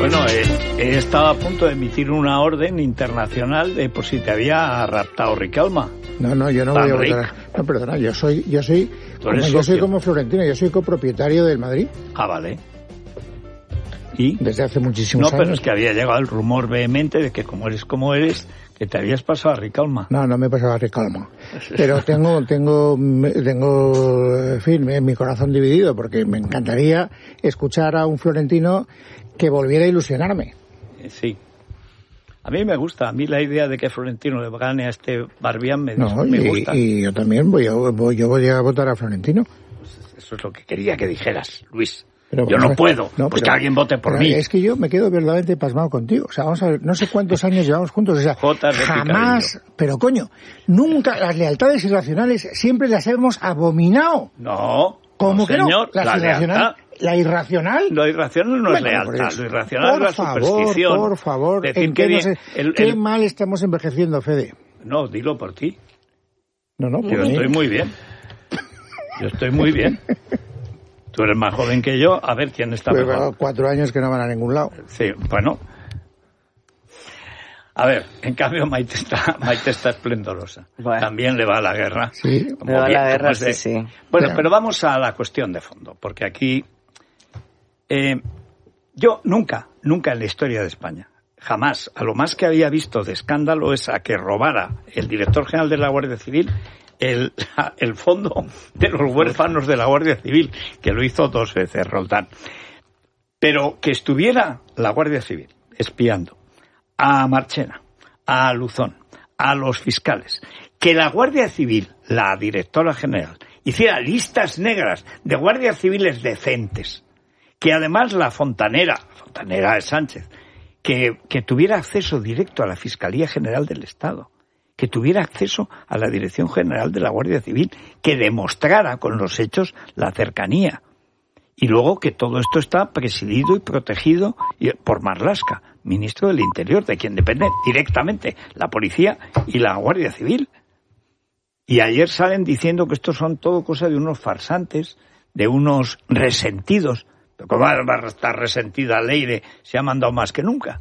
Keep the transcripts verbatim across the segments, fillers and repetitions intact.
Bueno, eh, he estado a punto de emitir una orden internacional de por si te había raptado Riquelme. No, no, yo no Tan voy a ric. votar. No, perdona, yo soy, yo soy, como, yo soy como Florentino, yo soy copropietario del Madrid. Ah, vale. ¿Y? Desde hace muchísimos no, años. No, pero es que había llegado el rumor vehemente de que como eres como eres, que te habías pasado a Riquelme. No, no me he pasado a Riquelme. Pero tengo, tengo, tengo, en fin, mi corazón dividido, porque me encantaría escuchar a un Florentino que volviera a ilusionarme. Sí. A mí me gusta, a mí la idea de que Florentino le gane a este Barbián me, no, me y, gusta. Y yo también voy a, voy, yo voy a votar a Florentino. Pues eso es lo que quería que dijeras, Luis. Pero, yo no puedo, no, pues pero, que alguien vote por mí. Es que yo me quedo verdaderamente pasmado contigo. O sea, vamos a ver, no sé cuántos años llevamos juntos. O sea, jamás, pero coño, nunca las lealtades irracionales siempre las hemos abominado. No, ¿Cómo no, que no? señor, Las la irracionales. lealtad. ¿La irracional? Lo irracional no es bueno, lealtad, lo irracional por es la favor, superstición. Por favor, Decir ¿en que qué, bien, sé, el, qué el... mal estamos envejeciendo, Fede? No, dilo por ti. No, no, por Yo mí. estoy muy bien. Yo estoy muy bien. Tú eres más joven que yo, a ver quién está pues, mejor. Cuatro años que no van a ningún lado. Sí, bueno. A ver, en cambio Maite está, Maite está esplendorosa. Bueno. También le va a la guerra. Sí. Le va a la guerra, de... sí, sí. Bueno, Claro. pero vamos a la cuestión de fondo, porque aquí... Eh, yo nunca, nunca en la historia de España, jamás, a lo más que había visto de escándalo es a que robara el director general de la Guardia Civil el, el fondo de los huérfanos de la Guardia Civil, que lo hizo dos veces Roldán. Pero que estuviera la Guardia Civil espiando a Marchena, a Luzón, a los fiscales, que la Guardia Civil, la directora general, hiciera listas negras de guardias civiles decentes, que además la fontanera, fontanera de Sánchez, que, que tuviera acceso directo a la Fiscalía General del Estado, que tuviera acceso a la Dirección General de la Guardia Civil, que demostrara con los hechos la cercanía. Y luego que todo esto está presidido y protegido por Marlaska, ministro del Interior, de quien depende directamente la policía y la Guardia Civil. Y ayer salen diciendo que esto son todo cosas de unos farsantes, de unos resentidos. Pero ¿cómo va a estar resentida Leire? Se ha mandado más que nunca.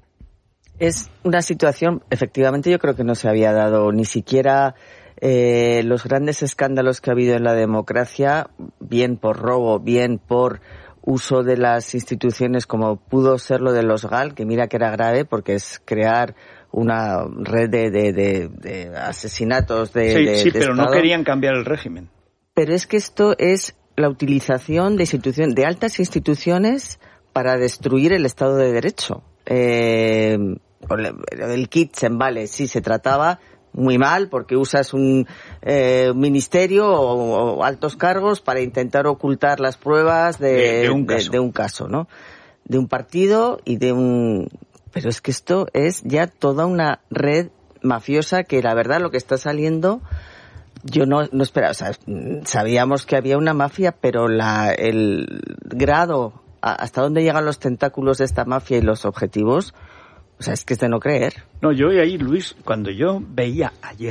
Es una situación, efectivamente, yo creo que no se había dado ni siquiera eh, los grandes escándalos que ha habido en la democracia, bien por robo, bien por uso de las instituciones, como pudo ser lo de los GAL, que mira que era grave, porque es crear una red de, de, de, de asesinatos de Sí, de, sí, de pero Estado. no querían cambiar el régimen. Pero es que esto es la utilización de instituciones, de altas instituciones para destruir el Estado de Derecho. Eh, el Kitchen, vale, sí, se trataba muy mal porque usas un eh, ministerio o, o altos cargos para intentar ocultar las pruebas de, de, de, un, de, caso. de un caso, ¿no? De un partido y de un... Pero es que esto es ya toda una red mafiosa que la verdad lo que está saliendo... Yo no, no esperaba, o sea, sabíamos que había una mafia, pero la, el grado, hasta dónde llegan los tentáculos de esta mafia y los objetivos, o sea, es que es de no creer. No, yo ahí, Luis, cuando yo veía ayer